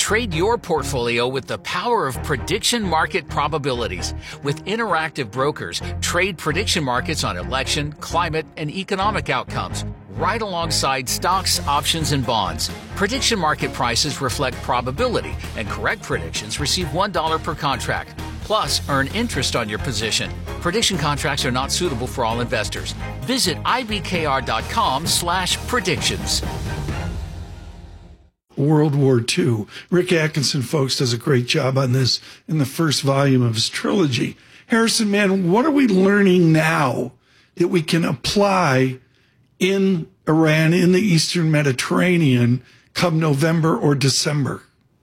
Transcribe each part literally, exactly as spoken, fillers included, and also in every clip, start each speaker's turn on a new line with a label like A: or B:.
A: Trade your portfolio with the power of prediction market probabilities. With interactive brokers, trade prediction markets on election, climate, and economic outcomes, right alongside stocks, options, and bonds. Prediction market prices reflect probability, and correct predictions receive one dollar per contract. Plus, earn interest on your position. Prediction contracts are not suitable for all investors. Visit ibkr.com slash predictions.
B: World War Two. Rick Atkinson, folks, does a great job on this in the first volume of his trilogy. Harrison, man, what are we learning now that we can apply in Iran, in the Eastern Mediterranean, come November or December?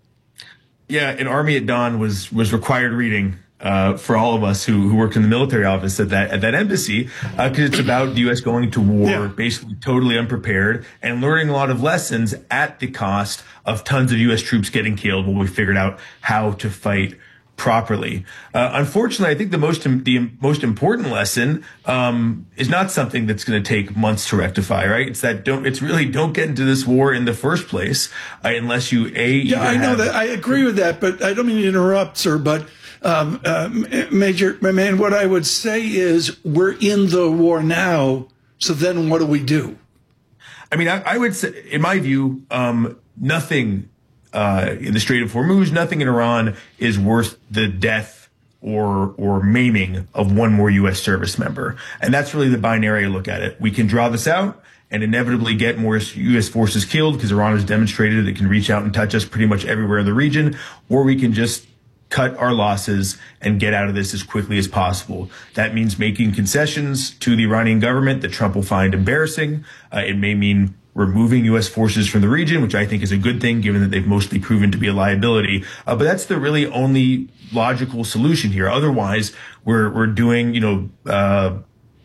C: Yeah, an Army at Dawn was was required reading uh, for all of us who, who worked in the military office at that at that embassy, because uh, it's about the U S going to war, yeah. basically totally unprepared, and learning a lot of lessons at the cost of tons of U S troops getting killed while we figured out how to fight properly. Uh, unfortunately, I think the most the most important lesson um, is not something that's going to take months to rectify. Right? It's that don't. It's really don't get into this war in the first place uh, unless you a.
B: Yeah, I know that. I agree with that, but I don't mean to interrupt, sir. But um, uh, Major, my man, what I would say is we're in the war now. So then, what do we do?
C: I mean, I, I would say, in my view, um, nothing. Uh, in the Strait of Hormuz, nothing in Iran is worth the death or or maiming of one more U S service member. And that's really the binary I look at it. We can draw this out and inevitably get more U S forces killed because Iran has demonstrated it can reach out and touch us pretty much everywhere in the region, or we can just cut our losses and get out of this as quickly as possible. That means making concessions to the Iranian government that Trump will find embarrassing. Uh, it may mean removing U S forces from the region, which I think is a good thing, given that they've mostly proven to be a liability. Uh, but that's the really only logical solution here. Otherwise, we're we're doing, you know, uh,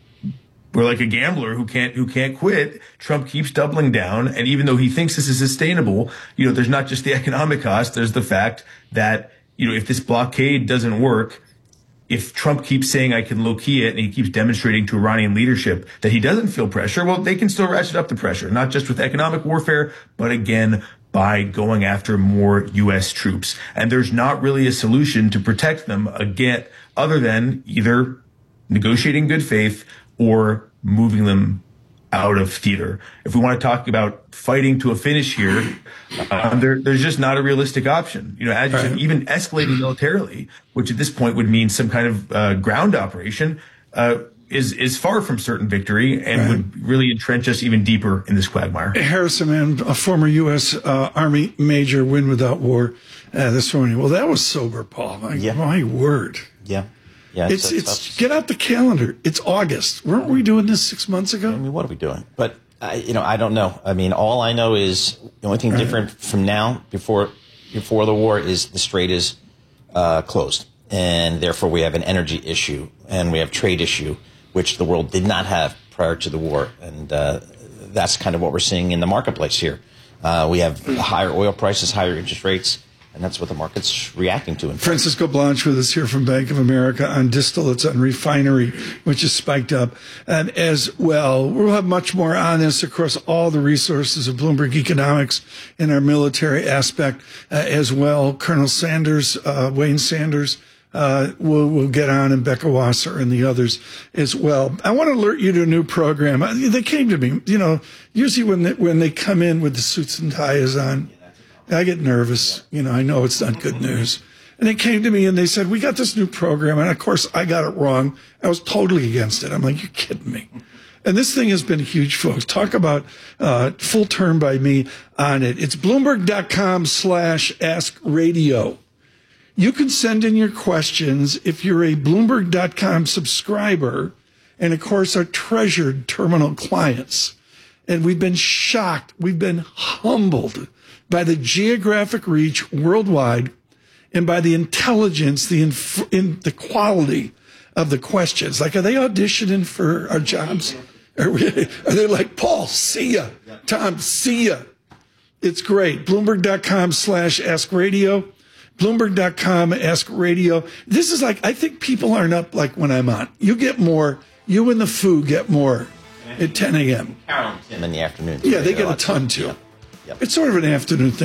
C: we're like a gambler who can't who can't quit. Trump keeps doubling down, and even though he thinks this is sustainable, you know, there's not just the economic cost. There's the fact that, you know, if this blockade doesn't work, if Trump keeps saying I can low-key it and he keeps demonstrating to Iranian leadership that he doesn't feel pressure, well, they can still ratchet up the pressure, not just with economic warfare, but again, by going after more U S troops. And there's not really a solution to protect them again, other than either negotiating good faith or moving them out of theater. If we want to talk about fighting to a finish here, uh, there, there's just not a realistic option. You know, as you said, even escalating militarily, which at this point would mean some kind of uh, ground operation, uh, is is far from certain victory and right. would really entrench us even deeper in this quagmire.
B: Harrison, man, a former U S uh, Army major, win without war uh, this morning. Well, that was sober, Paul. My,
D: yeah.
B: my word.
D: Yeah. Yeah,
B: it's it's, it's get out the calendar. It's August. Weren't we doing this six months ago?
D: I mean, what are we doing? But I, you know, I don't know. I mean, all I know is the only thing right. different from now before before the war is the strait is uh, closed, and therefore we have an energy issue and we have trade issue, which the world did not have prior to the war, and uh, that's kind of what we're seeing in the marketplace here. Uh, we have higher oil prices, higher interest rates. And that's what the market's reacting to.
B: Francisco Blanch with us here from Bank of America on distillates, on refinery, which is spiked up. And as well, we'll have much more on this across all the resources of Bloomberg Economics in our military aspect uh, as well. Colonel Sanders, uh, Wayne Sanders, uh, will will get on, and Becca Wasser and the others as well. I want to alert you to a new program. They came to me, you know, usually when they, when they come in with the suits and ties on, I get nervous. You know, I know it's not good news. And they came to me and they said, we got this new program. And of course, I got it wrong. I was totally against it. I'm like, you're kidding me. And this thing has been huge, folks. Talk about uh full term by me on it. It's Bloomberg.com slash ask radio. You can send in your questions if you're a Bloomberg dot com subscriber and, of course, our treasured terminal clients. And we've been shocked. We've been humbled by the geographic reach worldwide and by the intelligence, the inf- in the quality of the questions. Like, are they auditioning for our jobs? Are, we, are they like, Paul, see ya. Tom, see ya. It's great. Bloomberg.com slash ask radio. Bloomberg.com ask radio. This is like, I think people aren't up like when I'm on. You get more. You and the Foo get more at ten a.m.
D: In the afternoon.
B: Yeah, they get a ton too.
D: Yep.
B: It's sort of an afternoon thing.